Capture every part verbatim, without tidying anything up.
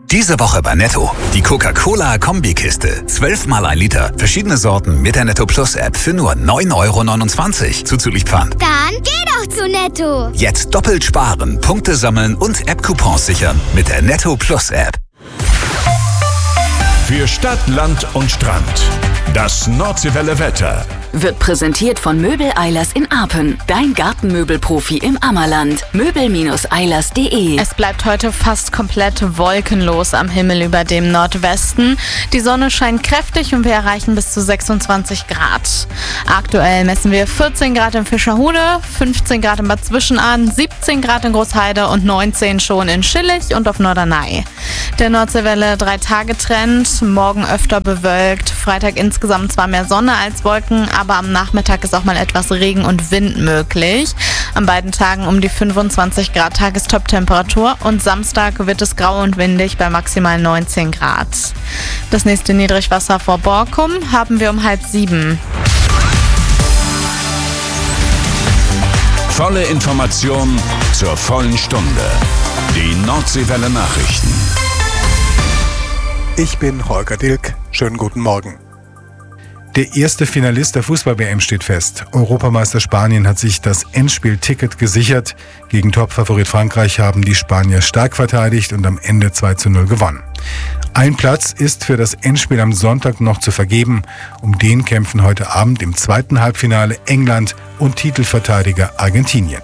Diese Woche bei Netto. Die Coca-Cola-Kombikiste. zwölf mal ein Liter. Verschiedene Sorten mit der Netto Plus App für nur neun Euro neunundzwanzig. Zuzüglich Pfand. Dann geh doch zu Netto. Jetzt doppelt sparen, Punkte sammeln und App-Coupons sichern mit der Netto Plus App. Für Stadt, Land und Strand. Das Nordseewelle Wetter. Wird präsentiert von Möbel Eilers in Arpen. Dein Gartenmöbelprofi im Ammerland. möbel Eilers punkt de. Es bleibt heute fast komplett wolkenlos am Himmel über dem Nordwesten. Die Sonne scheint kräftig und wir erreichen bis zu sechsundzwanzig Grad. Aktuell messen wir vierzehn Grad in Fischerhude, fünfzehn Grad in Bad Zwischenahn, siebzehn Grad in Großheide und neunzehn schon in Schillig und auf Norderney. Der Nordseewelle drei Tage Trend, morgen öfter bewölkt, Freitag insgesamt zwar mehr Sonne als Wolken, aber am Nachmittag ist auch mal etwas Regen und Wind möglich. An beiden Tagen um die fünfundzwanzig Grad Tagestop-Temperatur und Samstag wird es grau und windig bei maximal neunzehn Grad. Das nächste Niedrigwasser vor Borkum haben wir um halb sieben. Volle Information zur vollen Stunde. Die Nordseewelle Nachrichten. Ich bin Holger Dilk. Schönen guten Morgen. Der erste Finalist der Fußball-W M steht fest. Europameister Spanien hat sich das Endspielticket gesichert. Gegen Topfavorit Frankreich haben die Spanier stark verteidigt und am Ende zwei zu null gewonnen. Ein Platz ist für das Endspiel am Sonntag noch zu vergeben. Um den kämpfen heute Abend im zweiten Halbfinale England und Titelverteidiger Argentinien.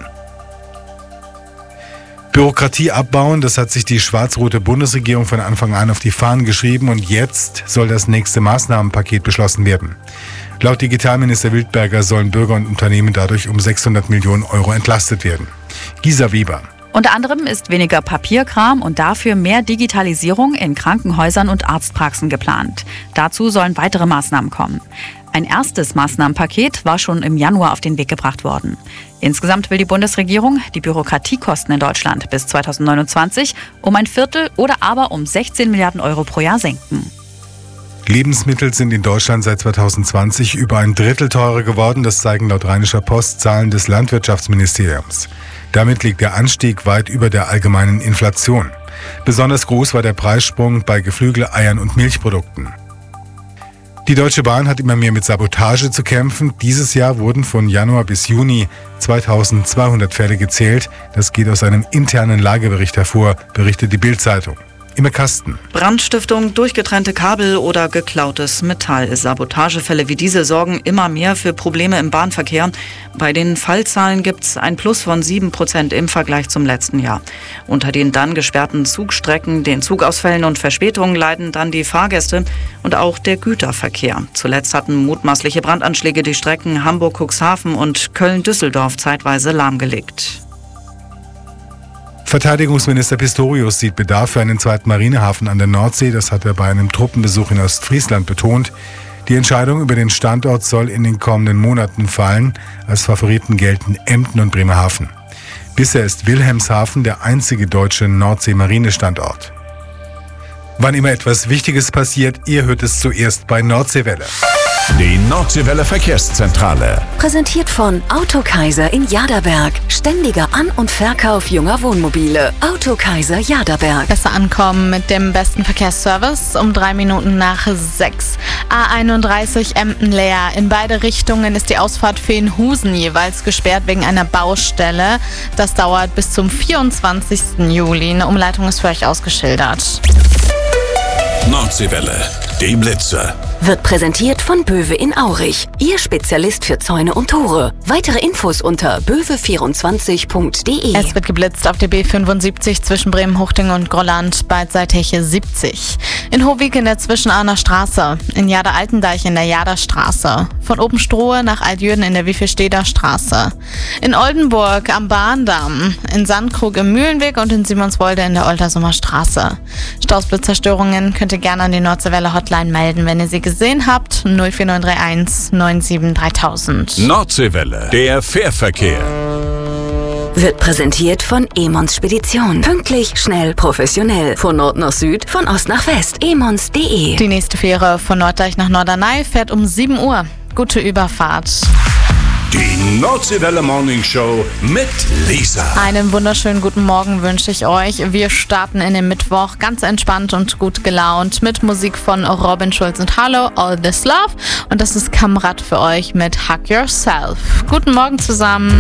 Bürokratie abbauen, das hat sich die schwarz-rote Bundesregierung von Anfang an auf die Fahnen geschrieben und jetzt soll das nächste Maßnahmenpaket beschlossen werden. Laut Digitalminister Wildberger sollen Bürger und Unternehmen dadurch um sechshundert Millionen Euro entlastet werden. Gisa Weber. Unter anderem ist weniger Papierkram und dafür mehr Digitalisierung in Krankenhäusern und Arztpraxen geplant. Dazu sollen weitere Maßnahmen kommen. Ein erstes Maßnahmenpaket war schon im Januar auf den Weg gebracht worden. Insgesamt will die Bundesregierung die Bürokratiekosten in Deutschland bis zweitausendneunundzwanzig um ein Viertel oder aber um sechzehn Milliarden Euro pro Jahr senken. Lebensmittel sind in Deutschland seit zweitausendzwanzig über ein Drittel teurer geworden. Das zeigen laut Rheinischer Post Zahlen des Landwirtschaftsministeriums. Damit liegt der Anstieg weit über der allgemeinen Inflation. Besonders groß war der Preissprung bei Geflügel, Eiern und Milchprodukten. Die Deutsche Bahn hat immer mehr mit Sabotage zu kämpfen. Dieses Jahr wurden von Januar bis Juni zweitausendzweihundert Fälle gezählt. Das geht aus einem internen Lagebericht hervor, berichtet die Bild-Zeitung. Imme Kasten. Brandstiftung, durchgetrennte Kabel oder geklautes Metall. Sabotagefälle wie diese sorgen immer mehr für Probleme im Bahnverkehr. Bei den Fallzahlen gibt es ein Plus von sieben Prozent im Vergleich zum letzten Jahr. Unter den dann gesperrten Zugstrecken, den Zugausfällen und Verspätungen leiden dann die Fahrgäste und auch der Güterverkehr. Zuletzt hatten mutmaßliche Brandanschläge die Strecken Hamburg-Cuxhaven und Köln-Düsseldorf zeitweise lahmgelegt. Verteidigungsminister Pistorius sieht Bedarf für einen zweiten Marinehafen an der Nordsee. Das hat er bei einem Truppenbesuch in Ostfriesland betont. Die Entscheidung über den Standort soll in den kommenden Monaten fallen. Als Favoriten gelten Emden und Bremerhaven. Bisher ist Wilhelmshaven der einzige deutsche Nordsee-Marinestandort. Wann immer etwas Wichtiges passiert, ihr hört es zuerst bei Nordseewelle. Die Nordseewelle Verkehrszentrale. Präsentiert von Autokaiser in Jaderberg. Ständiger An- und Verkauf junger Wohnmobile. Autokaiser Jaderberg. Besser ankommen mit dem besten Verkehrsservice um drei Minuten nach sechs. A einunddreißig Emden leer. In beide Richtungen ist die Ausfahrt Veenhusen jeweils gesperrt wegen einer Baustelle. Das dauert bis zum vierundzwanzigsten Juli. Eine Umleitung ist für euch ausgeschildert. Nordseewelle, die Blitze. Wird präsentiert von Böwe in Aurich. Ihr Spezialist für Zäune und Tore. Weitere Infos unter böwe vierundzwanzig punkt de. Es wird geblitzt auf der B fünfundsiebzig zwischen Bremen-Huchting und Grolland, beidseitig siebzig. In Hohweg in der Zwischenahner Straße. In Jader-Altendeich in der Jaderstraße. Von Openstrohe nach Altjürden in der Wiefelsteder Straße. In Oldenburg am Bahndamm. In Sandkrug im Mühlenweg und in Simonswolde in der Oltersumer Straße. Stausblitzzerstörungen könnt ihr gerne an die Nordseewelle Hotline melden, wenn ihr sie gesehen habt. null vier neun drei eins neun sieben dreitausend. Nordseewelle, der Fährverkehr. Wird präsentiert von Emons Spedition. Pünktlich, schnell, professionell. Von Nord nach Süd, von Ost nach West. emons punkt de. Die nächste Fähre von Norddeich nach Norderney fährt um sieben Uhr. Gute Überfahrt. Die Nordseewelle Morning Show mit Lisa. Einen wunderschönen guten Morgen wünsche ich euch. Wir starten in den Mittwoch ganz entspannt und gut gelaunt mit Musik von Robin Schulz und Hallo, All This Love. Und das ist Kamrat für euch mit Hug Yourself. Guten Morgen zusammen.